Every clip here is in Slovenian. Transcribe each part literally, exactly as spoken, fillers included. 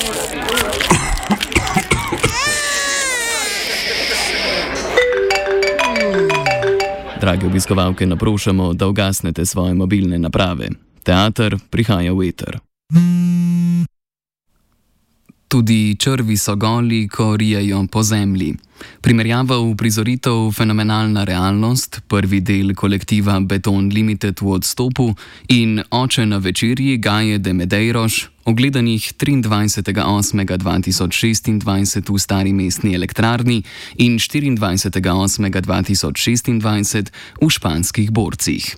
Dragi obiskovalke, naprošamo, da ugasnete svoje mobilne naprave. Teater prihaja v eter. Tudi črvi so goli, ko rijejo po zemlji. Primerjava uprizoritev Fenomenalna realnost, prvi del kolektiva Beton Limited v odstopu in Oče na večerji Gaje de Medeiros, ogledanih triindvajsetega osmega dva tisoč šestindvajset v Stari mestni elektrarni in štiriindvajsetega osmega dva tisoč šestindvajset v Španskih borcih.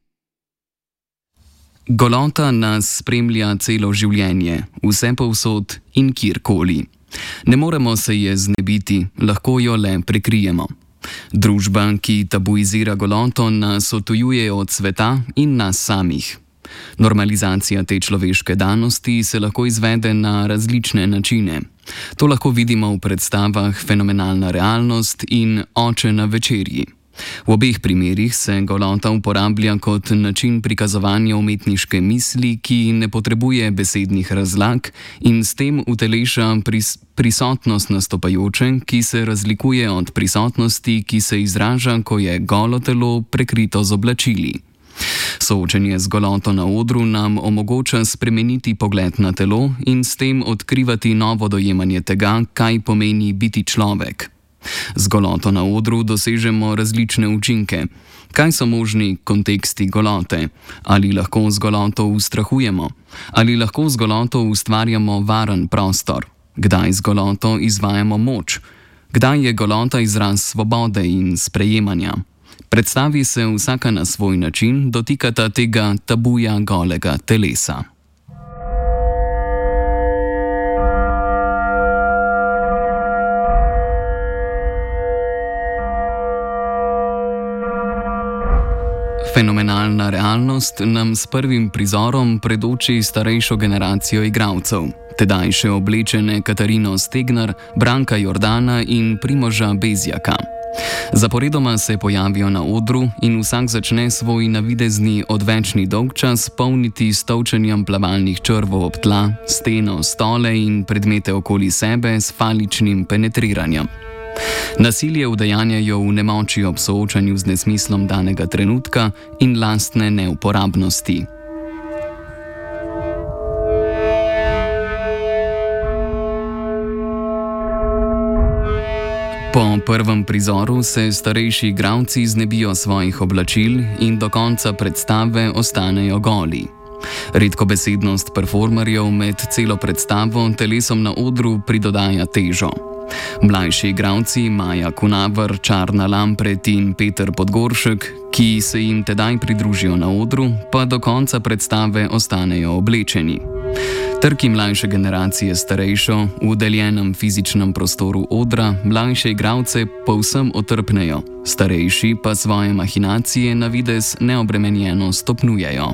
Golota nas spremlja celo življenje, vsepovsod in kjerkoli. Ne moremo se je znebiti, lahko jo le prekrijemo. Družba, ki tabuizira goloto, nas odtujuje od sveta in nas samih. Normalizacija te človeške danosti se lahko izvede na različne načine. To lahko vidimo v predstavah Fenomenalna realnost in Oče na večerji. V obeh primerih se golota uporablja kot način prikazovanja umetniške misli, ki ne potrebuje besednih razlag in s tem uteleša pris prisotnost nastopajoče, ki se razlikuje od prisotnosti, ki se izraža, ko je golo telo prekrito z oblačili. Soočenje z goloto na odru nam omogoča spremeniti pogled na telo in s tem odkrivati novo dojemanje tega, kaj pomeni biti človek. Z goloto na odru dosežemo različne učinke. Kaj so možni konteksti golote? Ali lahko z goloto ustrahujemo? Ali lahko z goloto ustvarjamo varen prostor? Kdaj z goloto izvajamo moč? Kdaj je golota izraz svobode in sprejemanja? Predstavi se vsaka na svoj način, dotikata tega tabuja golega telesa. Fenomenalna realnost nam s prvim prizorom predoči starejšo generacijo igralcev, tedaj še oblečene Katarino Stegnar, Branka Jordana in Primoža Bezjaka. Zaporedoma se pojavijo na odru in vsak začne svoj navidezni odvečni dolgčas polniti s tolčenjem plavalnih črvov ob tla, steno, stole in predmete okoli sebe s faličnim penetriranjem. Nasilje udejanjajo v nemoči ob soočanju z nesmislom danega trenutka in lastne neuporabnosti. Po prvem prizoru se starejši igralci znebijo svojih oblačil in do konca predstave ostanejo goli. Redkobesednost performerjev med celo predstavo telesom na odru pridodaja težo. Mlajši igralci Maja Kunaver, Čarna Lampret in Peter Podgoršek, ki se jim tedaj pridružijo na odru, pa do konca predstave ostanejo oblečeni. Trki mlajše generacije starejšo v deljenem fizičnem prostoru odra mlajše igralce povsem otrpnejo, starejši pa svoje mahinacije na videz neobremenjeno stopnjujejo.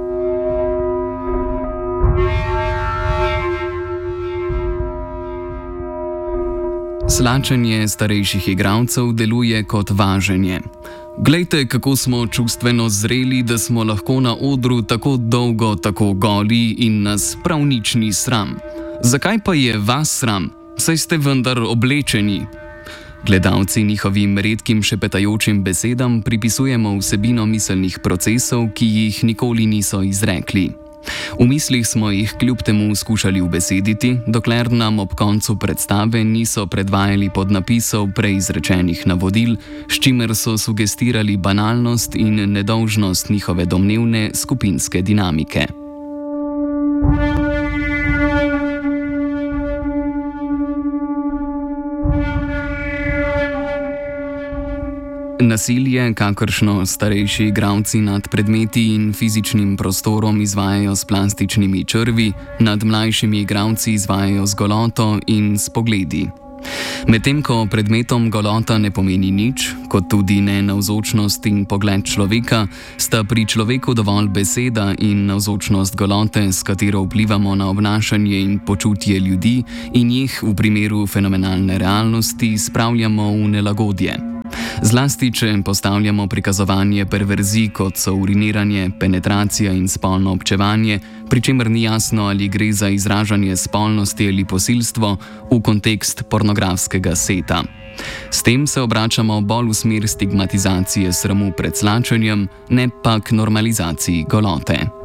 Slačenje starejših igralcev deluje kot važenje. Glejte, kako smo čustveno zreli, da smo lahko na odru tako dolgo, tako goli in nas prav nič ni sram. Zakaj pa je vas sram? Saj ste vendar oblečeni. Gledalci njihovim redkim šepetajočim besedam pripisujemo vsebino miselnih procesov, ki jih nikoli niso izrekli. V mislih smo jih kljub temu skušali ubesediti, dokler nam ob koncu predstave niso predvajali podnapisov preizrečenih navodil, s čimer so sugestirali banalnost in nedolžnost njihove domnevne skupinske dinamike. Nasilje, kakršno starejši igralci nad predmeti in fizičnim prostorom izvajajo s plastičnimi črvi, nad mlajšimi igralci izvajajo z goloto in s pogledi. Medtem ko predmetom golota ne pomeni nič, kot tudi ne navzočnost in pogled človeka, sta pri človeku dovolj beseda in navzočnost golote, s katero vplivamo na obnašanje in počutje ljudi in jih v primeru fenomenalne realnosti spravljamo v nelagodje. Zlasti, če postavljamo prikazovanje perverzij, kot so uriniranje, penetracija in spolno občevanje, pri čemer ni jasno, ali gre za izražanje spolnosti ali posilstvo, v kontekst pornografskega seta. S tem se obračamo bolj v smer stigmatizacije sramu pred slačenjem, ne pa k normalizaciji golote.